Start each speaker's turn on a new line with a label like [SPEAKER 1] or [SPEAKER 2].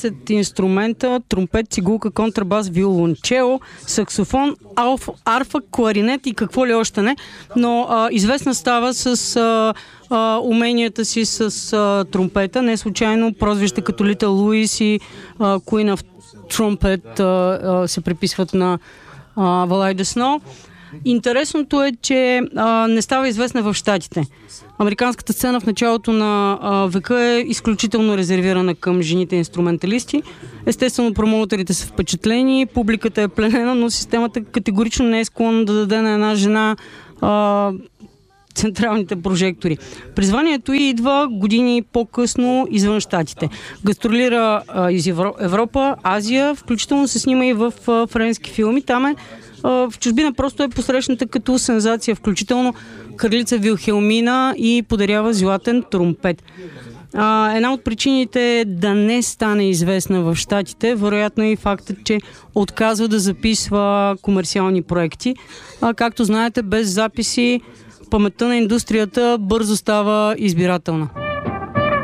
[SPEAKER 1] 10 инструмента: тромпет, цигулка, контрабас, виолончело, саксофон, арфа, кларинет и какво ли още не. Но известна става с уменията си с тромпета. Не случайно прозвище като Little Louis и Queen of Trumpet се приписват на Валай Десно. Интересното е, че не става известна в Щатите. Американската сцена в началото на века е изключително резервирана към жените инструменталисти. Естествено, промоутерите са впечатлени, публиката е пленена, но системата категорично не е склонна да даде на една жена централните прожектори. Призванието ѝ идва години по-късно извън Щатите. Гастролира из Европа, Азия, включително се снима и в френски филми. Там в чужбина просто е посрещната като сензация, включително кралица Вилхелмина и подарява златен тромпет. Една от причините да не стане известна в Щатите, вероятно е и фактът, че отказва да записва комерциални проекти. Както знаете, без записи паметта на индустрията бързо става избирателна.